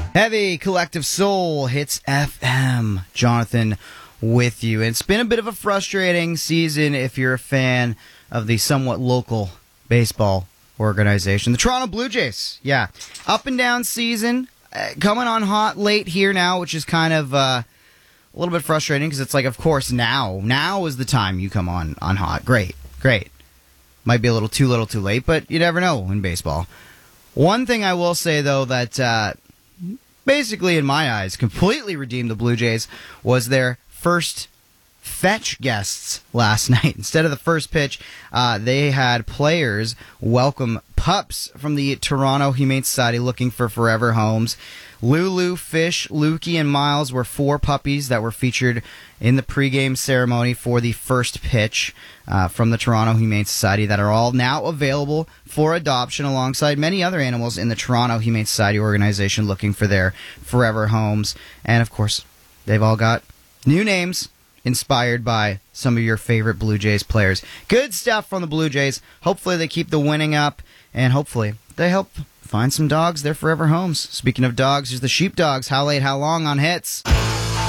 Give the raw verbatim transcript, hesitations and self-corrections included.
Heavy Collective Soul hits F M. Jonathan with you. And it's been a bit of a frustrating season if you're a fan of the somewhat local baseball organization. The Toronto Blue Jays. Yeah. Up and down season. Uh, coming on hot late here now, which is kind of uh, a little bit frustrating because it's like, of course, now. Now is the time you come on, on hot. Great. Great. Might be a little too little too late, but you never know in baseball. One thing I will say, though, that uh, basically, in my eyes, completely redeemed the Blue Jays was their first fetch guests last night. Instead of the first pitch, uh, they had players welcome pups from the Toronto Humane Society looking for forever homes. Lulu, Fish, Lukey, and Miles were four puppies that were featured in the pregame ceremony for the first pitch uh, from the Toronto Humane Society that are all now available for adoption alongside many other animals in the Toronto Humane Society organization looking for their forever homes. And, of course, they've all got new names inspired by some of your favorite Blue Jays players. Good stuff from the Blue Jays. Hopefully they keep the winning up, and hopefully they help find some dogs their forever homes. Speaking of dogs, there's the Sheepdogs. How late, how long on Hits?